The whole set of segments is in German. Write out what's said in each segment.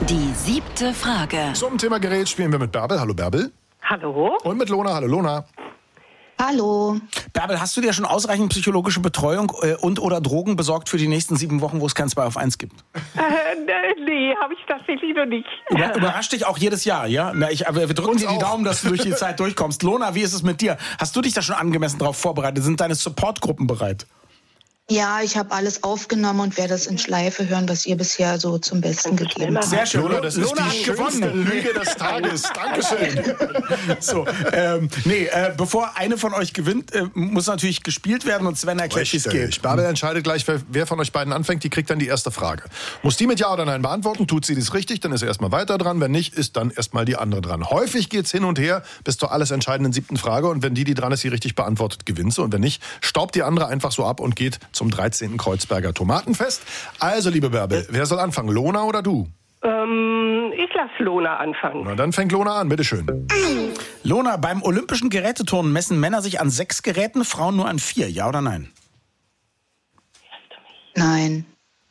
Die 7. Frage. Zum Thema Gerät spielen wir mit Bärbel. Hallo Bärbel. Hallo? Und mit Lona. Hallo Lona. Hallo. Bärbel, hast du dir schon ausreichend psychologische Betreuung und oder Drogen besorgt für die nächsten 7 Wochen, wo es kein 2 auf 1 gibt? Nee, habe ich tatsächlich noch nicht. Überrascht dich auch jedes Jahr, ja? Aber wir drücken dir die Daumen, dass du durch die Zeit durchkommst. Lona, wie ist es mit dir? Hast du dich da schon angemessen darauf vorbereitet? Sind deine Supportgruppen bereit? Ja, ich habe alles aufgenommen und werde es in Schleife hören, was ihr bisher so zum Besten gegeben habt. Sehr schön. Lona, das ist Lona die hat schönste gewonnen. Lüge des Tages. Dankeschön. So, bevor eine von euch gewinnt, muss natürlich gespielt werden und Sven erklärt, wie es geht. Bärbel entscheidet gleich, wer von euch beiden anfängt. Die kriegt dann die erste Frage. Muss die mit Ja oder Nein beantworten? Tut sie das richtig, dann ist er erstmal weiter dran. Wenn nicht, ist dann erstmal die andere dran. Häufig geht's hin und her bis zur alles entscheidenden 7. Frage. Und wenn die dran ist, sie richtig beantwortet, gewinnt sie. Und wenn nicht, staubt die andere einfach so ab und geht zum 13. Kreuzberger Tomatenfest. Also, liebe Bärbel, wer soll anfangen? Lona oder du? Ich lasse Lona anfangen. Na, dann fängt Lona an, bitteschön. Lona, beim olympischen Geräteturnen messen Männer sich an 6 Geräten, Frauen nur an 4. Ja oder nein? Nein.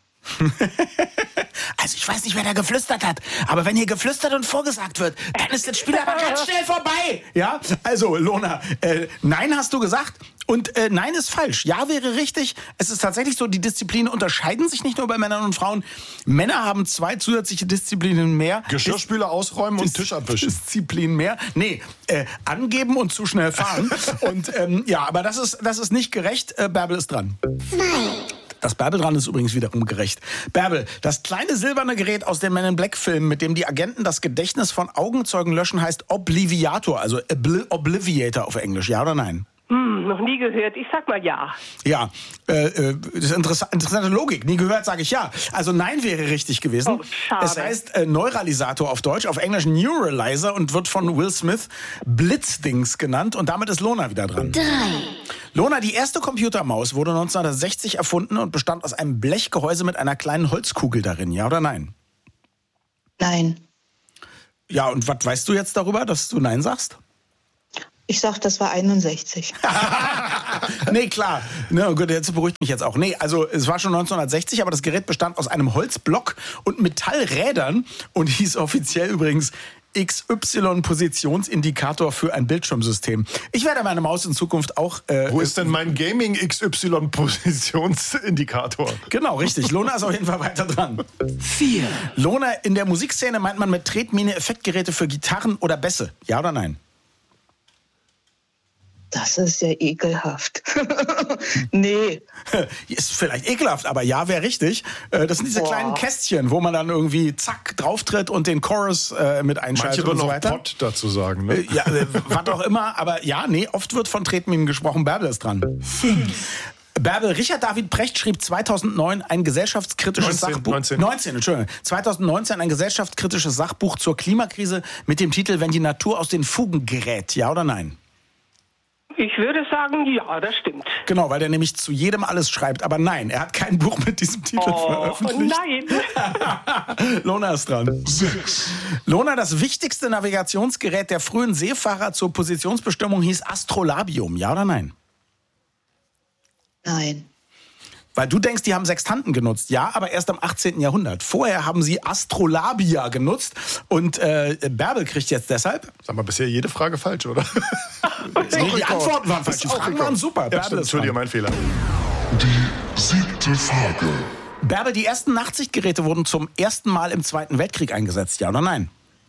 Also ich weiß nicht, wer da geflüstert hat, aber wenn hier geflüstert und vorgesagt wird, dann ist das Spiel aber ganz schnell vorbei. Ja, also Lona, nein hast du gesagt und nein ist falsch. Ja wäre richtig. Es ist tatsächlich so, die Disziplinen unterscheiden sich nicht nur bei Männern und Frauen. Männer haben 2 zusätzliche Disziplinen mehr. Geschirrspüler ausräumen und Tisch abwischen. Disziplin mehr. Nee, angeben und zu schnell fahren. Und ja, aber das ist nicht gerecht. Bärbel ist dran. 2. Das Bärbel dran ist übrigens wiederum gerecht. Bärbel, das kleine silberne Gerät aus den Men in Black Filmen, mit dem die Agenten das Gedächtnis von Augenzeugen löschen, heißt Obliviator, also Obliviator auf Englisch. Ja oder nein? Noch nie gehört. Ich sag mal ja. Ja, das ist interessante Logik. Nie gehört, sage ich ja. Also nein wäre richtig gewesen. Oh, schade. Es heißt Neuralisator auf Deutsch, auf Englisch Neuralizer und wird von Will Smith Blitzdings genannt. Und damit ist Lona wieder dran. 3. Lona, die erste Computermaus wurde 1960 erfunden und bestand aus einem Blechgehäuse mit einer kleinen Holzkugel darin. Ja oder nein? Nein. Ja, und was weißt du jetzt darüber, dass du nein sagst? Ich sag, das war 61. Nee, klar. Ne, gut, jetzt beruhigt mich jetzt auch. Nee, also es war schon 1960, aber das Gerät bestand aus einem Holzblock und Metallrädern und hieß offiziell übrigens XY-Positionsindikator für ein Bildschirmsystem. Ich werde meine Maus in Zukunft auch... Wo ist denn mein Gaming XY-Positionsindikator? Genau, richtig. Lona ist auf jeden Fall weiter dran. 4. Lona, in der Musikszene meint man mit Tretmine Effektgeräte für Gitarren oder Bässe. Ja oder nein? Das ist ja ekelhaft. Nee. Ist vielleicht ekelhaft, aber ja, wäre richtig. Das sind diese kleinen Kästchen, wo man dann irgendwie zack drauftritt und den Chorus mit einschaltet. Manche und so würden weiter. auch Pott dazu sagen. Ne? Ja, was auch immer, aber ja, nee, oft wird von Tretminen gesprochen. Bärbel ist dran. 5. Bärbel, Richard David Precht schrieb 2009 ein gesellschaftskritisches Sachbuch. 19, Entschuldigung. 2019 ein gesellschaftskritisches Sachbuch zur Klimakrise mit dem Titel Wenn die Natur aus den Fugen gerät. Ja oder nein? Ich würde sagen, ja, das stimmt. Genau, weil der nämlich zu jedem alles schreibt. Aber nein, er hat kein Buch mit diesem Titel veröffentlicht. Nein. Lona ist dran. 6. Lona, das wichtigste Navigationsgerät der frühen Seefahrer zur Positionsbestimmung hieß Astrolabium. Ja oder nein? Nein. Weil du denkst, die haben Sextanten genutzt. Ja, aber erst im 18. Jahrhundert. Vorher haben sie Astrolabia genutzt. Und Bärbel kriegt jetzt deshalb... Sag mal, bisher jede Frage falsch, oder? Nee, die Antworten waren falsch. Die Ist auch Fragen Rekord. waren super. Ja, Bärbel stimmt, ist Entschuldige, dran. mein Fehler. Die 7. Frage. Bärbel, die ersten Nachtsichtgeräte wurden zum ersten Mal im Zweiten Weltkrieg eingesetzt. Ja oder nein?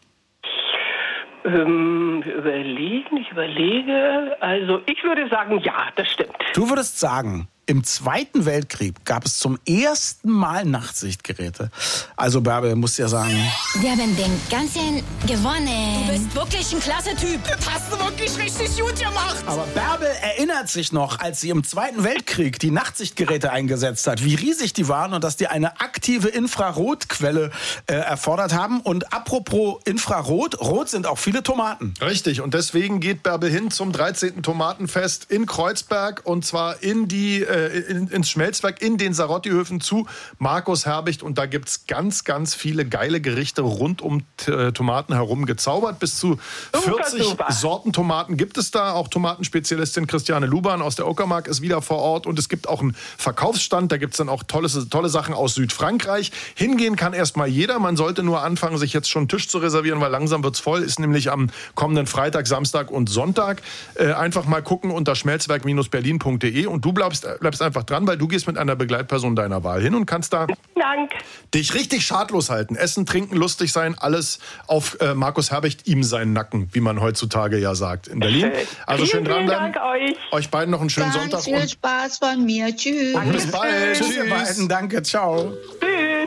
Ich überlege. Also ich würde sagen, ja, das stimmt. Du würdest sagen, im Zweiten Weltkrieg gab es zum ersten Mal Nachtsichtgeräte. Also Bärbel, musst ja sagen... Wir haben den ganzen gewonnen. Du bist wirklich ein klasse Typ. Das hast du wirklich richtig gut gemacht. Aber Bärbel erinnert sich noch, als sie im Zweiten Weltkrieg die Nachtsichtgeräte eingesetzt hat, wie riesig die waren und dass die eine aktive Infrarotquelle erfordert haben. Und apropos Infrarot, rot sind auch viele Tomaten. Richtig, und deswegen geht Bärbel hin zum 13. Tomatenfest in Kreuzberg und zwar in die ins Schmelzwerk in den Sarotti-Höfen zu Markus Herbicht und da gibt es ganz, ganz viele geile Gerichte rund um Tomaten herum gezaubert. Bis zu 40 Sorten Tomaten gibt es da. Auch Tomatenspezialistin Christiane Luban aus der Uckermark ist wieder vor Ort und es gibt auch einen Verkaufsstand. Da gibt es dann auch tolle Sachen aus Südfrankreich. Hingehen kann erstmal jeder. Man sollte nur anfangen, sich jetzt schon einen Tisch zu reservieren, weil langsam wird's voll. Ist nämlich am kommenden Freitag, Samstag und Sonntag. Einfach mal gucken unter schmelzwerk-berlin.de und du bleibst einfach dran, weil du gehst mit einer Begleitperson deiner Wahl hin und kannst da dich richtig schadlos halten. Essen, trinken, lustig sein, alles auf Markus Herbicht, ihm seinen Nacken, wie man heutzutage ja sagt in Berlin. Also schön dranbleiben. Euch beiden noch einen schönen Sonntag. Ganz viel Spaß von mir. Tschüss. Und bis bald. Tschüss, ihr beiden. Danke. Ciao. Tschüss.